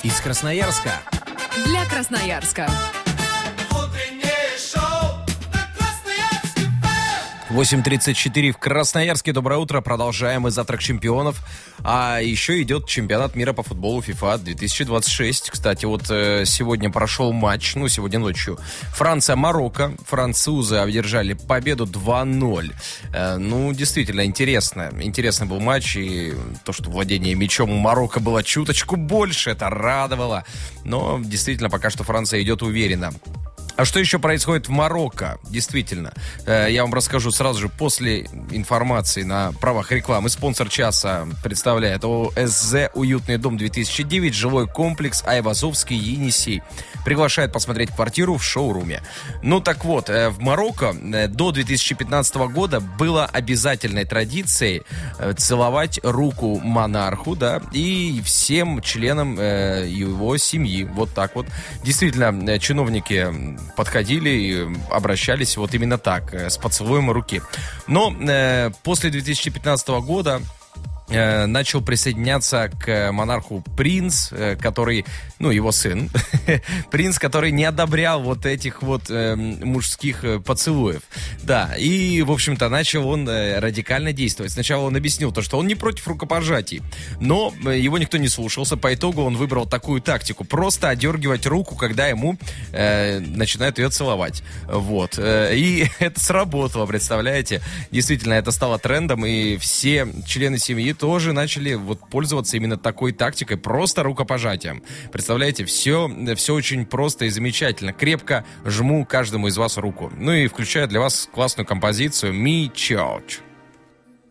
из Красноярска. Для Красноярска. 8:34 в Красноярске. Доброе утро. Продолжаем мы завтрак чемпионов. А еще идет чемпионат мира по футболу FIFA 2026. Кстати, вот сегодня прошел матч, сегодня ночью. Франция-Марокко. Французы одержали победу 2-0. Действительно, интересный был матч. И то, что владение мячом у Марокко было чуточку больше, это радовало. Но действительно, пока что Франция идет уверенно. А что еще происходит в Марокко? Действительно, я вам расскажу сразу же после информации на правах рекламы. Спонсор часа представляет ОСЗ «Уютный дом 2009», жилой комплекс Айвазовский, Енисей. Приглашает посмотреть квартиру в шоуруме. Так вот, в Марокко до 2015 года было обязательной традицией целовать руку монарху, и всем членам его семьи. Вот так вот. Действительно, чиновники подходили и обращались вот именно так, с поцелуем руки. Но после 2015 года начал присоединяться к монарху принц, который, его сын, принц, который не одобрял вот этих вот мужских поцелуев. Да, и, в общем-то, начал он радикально действовать. Сначала он объяснил то, что он не против рукопожатий, но его никто не слушался. По итогу он выбрал такую тактику: просто одергивать руку, когда ему начинают ее целовать. Вот. И это сработало, представляете? Действительно, это стало трендом, и все члены семьи тоже начали пользоваться именно такой тактикой, просто рукопожатием. Представляете, все очень просто и замечательно. Крепко жму каждому из вас руку. И включаю для вас классную композицию «Me Church».